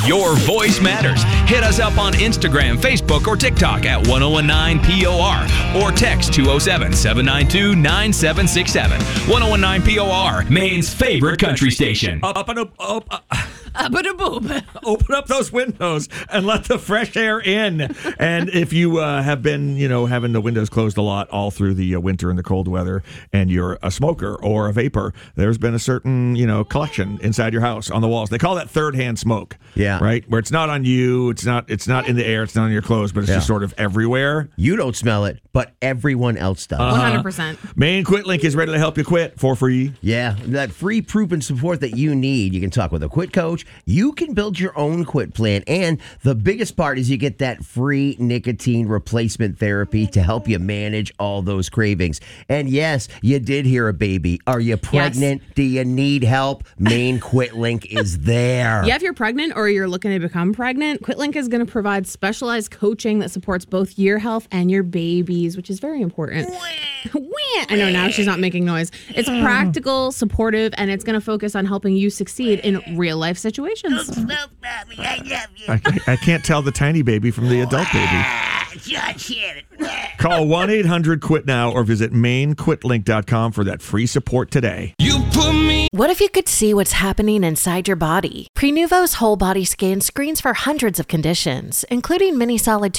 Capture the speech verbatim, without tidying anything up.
Your voice matters. Hit us up on Instagram, Facebook, or TikTok at ten nineteen P O R or text two oh seven, seven nine two, nine seven six seven. ten nineteen P O R, Maine's favorite country station. Up, up, and up, up, up. Up and a boop. Open up those windows and let the fresh air in. And if you uh, have been, you know, having the windows closed a lot all through the uh, winter and the cold weather, and you're a smoker or a vapor, there's been a certain, you know, collection inside your house on the walls. They call that third-hand smoke. Yeah. Right? Where it's not on you, it's not it's not in the air, it's not on your clothes, but it's Yeah. just sort of everywhere. You don't smell it, but everyone else does. Uh-huh. one hundred percent. Maine Quit Link is ready to help you quit for free. Yeah, that free proven support that you need. You can talk with a quit coach. You can build your own quit plan. And the biggest part is you get that free nicotine replacement therapy to help you manage all those cravings. And yes, you did hear a baby. Are you pregnant? Do you need help? Maine Quit Link is there. Yeah, if you're pregnant or you're looking to become pregnant, QuitLink is going to provide specialized coaching that supports both your health and your baby's, which is very important. I know now she's not making noise. It's practical, supportive, and it's going to focus on helping you succeed in real life situations. I, I can't tell the tiny baby from the adult baby. Call one eight hundred quit now or visit maine quit link dot com for that free support today. You put me. What if you could see what's happening inside your body? Prenuvo's whole body scan screens for hundreds of conditions, including many solid